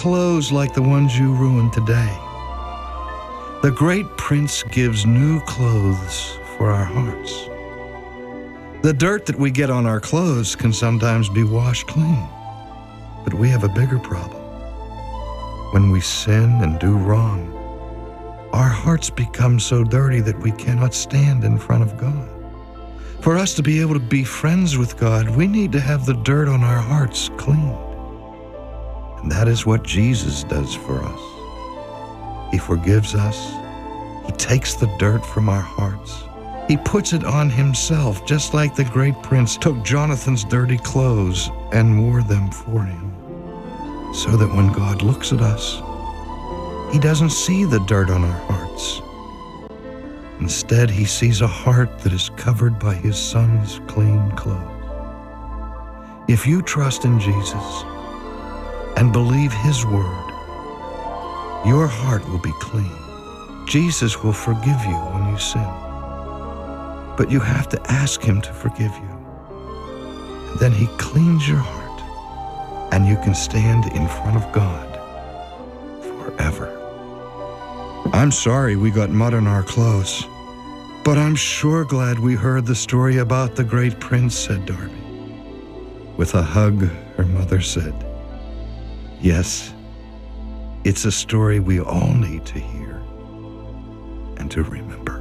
clothes like the ones you ruined today. The great Prince gives new clothes for our hearts. The dirt that we get on our clothes can sometimes be washed clean, but we have a bigger problem. When we sin and do wrong, our hearts become so dirty that we cannot stand in front of God. For us to be able to be friends with God, we need to have the dirt on our hearts cleaned. And that is what Jesus does for us. He forgives us. He takes the dirt from our hearts. He puts it on himself, just like the great Prince took Jonathan's dirty clothes and wore them for him. So that when God looks at us, he doesn't see the dirt on our hearts. Instead, he sees a heart that is covered by his Son's clean clothes. If you trust in Jesus and believe his word, your heart will be clean. Jesus will forgive you when you sin. But you have to ask him to forgive you. And then he cleans your heart, and you can stand in front of God forever. I'm sorry we got mud on our clothes, but I'm sure glad we heard the story about the great Prince, said Darby. With a hug, her mother said, yes, it's a story we all need to hear and to remember.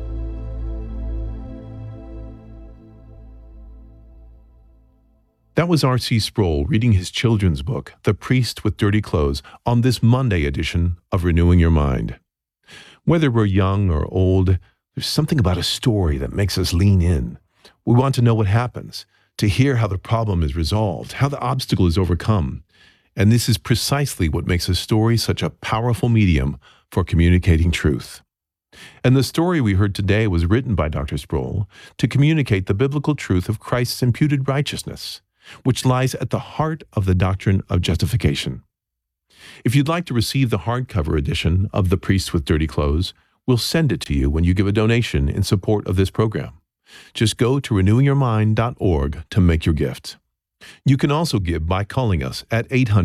That was R.C. Sproul reading his children's book, The Priest with Dirty Clothes, on this Monday edition of Renewing Your Mind. Whether we're young or old, there's something about a story that makes us lean in. We want to know what happens, to hear how the problem is resolved, how the obstacle is overcome. And this is precisely what makes a story such a powerful medium for communicating truth. And the story we heard today was written by Dr. Sproul to communicate the biblical truth of Christ's imputed righteousness, which lies at the heart of the doctrine of justification. If you'd like to receive the hardcover edition of The Priest with Dirty Clothes, we'll send it to you when you give a donation in support of this program. Just go to renewingyourmind.org to make your gift. You can also give by calling us at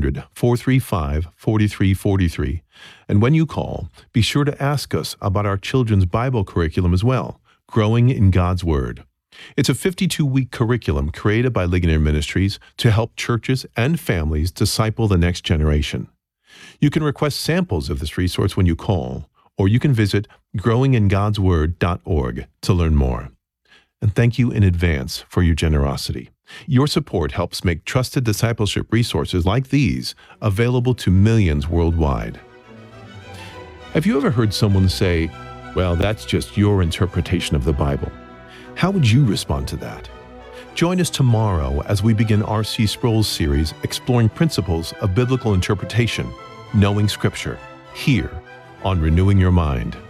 800-435-4343. And when you call, be sure to ask us about our children's Bible curriculum as well, Growing in God's Word. It's a 52-week curriculum created by Ligonier Ministries to help churches and families disciple the next generation. You can request samples of this resource when you call, or you can visit growingingodsword.org to learn more. And thank you in advance for your generosity. Your support helps make trusted discipleship resources like these available to millions worldwide. Have you ever heard someone say, well, that's just your interpretation of the Bible? How would you respond to that? Join us tomorrow as we begin R.C. Sproul's series exploring principles of biblical interpretation, knowing Scripture, here on Renewing Your Mind.